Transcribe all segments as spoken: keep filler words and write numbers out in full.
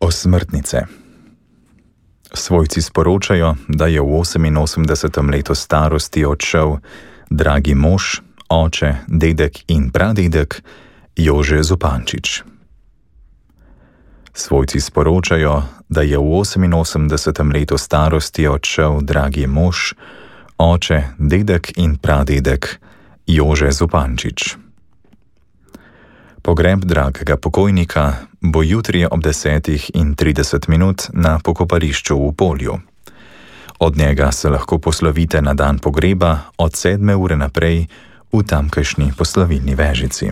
Osmrtnice. Svojci sporočajo, da je v oseminosemdesetem letu starosti odšel dragi mož, oče, dedek in pradedek Jože Zupančič. Svojci sporočajo, da je v oseminosemdesetem letu starosti odšel dragi mož, oče, dedek in pradedek Jože Zupančič. Pogreb dragega pokojnika bo jutri ob desetih in trideset minut na pokopališču v Polju. Od njega se lahko poslovite na dan pogreba od sedme ure naprej v tamkajšnji poslovilni vežici.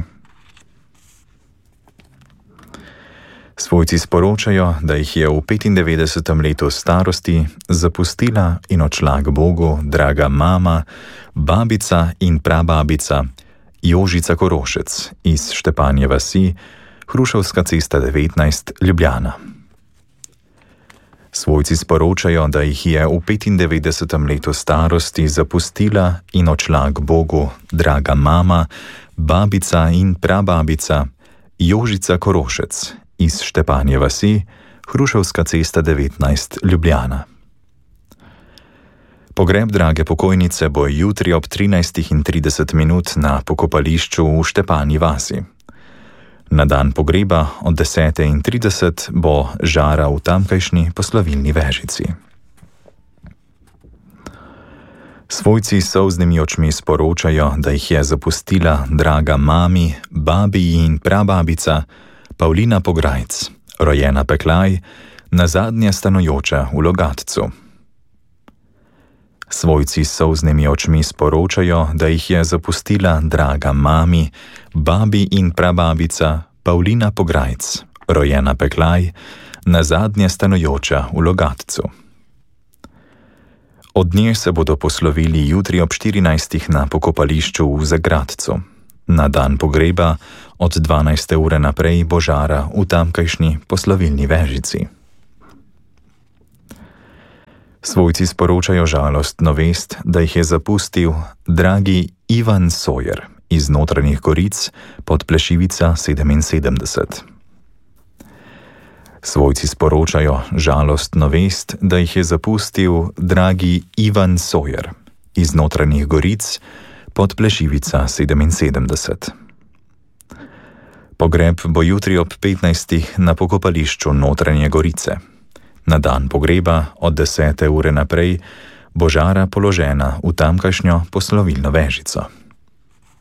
Svojci sporočajo, da jih je v petindevetdesetem letu starosti zapustila in odšla k Bogu draga mama, babica in prababica Jožica Korošec iz Štepanje vasi, Hruševska cesta devetnajst, Ljubljana. Svojci sporočajo, da jih je v petindevetdesetem letu starosti zapustila in odšla k Bogu draga mama, babica in prababica Jožica Korošec iz Štepanje vasi, Hruševska cesta devetnajst, Ljubljana. Pogreb drage pokojnice bo jutri ob trinajstih in trideset minut na pokopališču v Štepanji vasi. Na dan pogreba od desete in trideset bo žara v tamkajšnji poslovilni vežici. Svojci s solznimi očmi sporočajo, da jih je zapustila draga mami, babi in prababica Pavlina Pograjc, rojena Peklaj, nazadnje stanujoča v Logatcu. Svojci s solznimi očmi sporočajo, da jih je zapustila draga mami, babi in prababica Pavlina Pograjc, rojena Peklaj, nazadnje stanujoča v Logatcu. Od nje se bodo poslovili jutri ob štirinajstih na pokopališču v Zagradcu. Na dan pogreba od dvanajste ure naprej bo žara v tamkajšnji poslovilni vežici. Svojci sporočajo žalostno vest, da jih je zapustil dragi Ivan Sojer iz Notranjih Goric, Podplešivica sedeminsedemdeset. Svojci sporočajo žalostno vest, da jih je zapustil dragi Ivan Sojer iz Notranjih Goric, Podplešivica sedeminsedemdeset. Pogreb bo jutri ob petnajstih na pokopališču Notranje Gorice. Na dan pogreba od desete ure naprej bo žara položena v tamkajšnjo poslovilno vežico.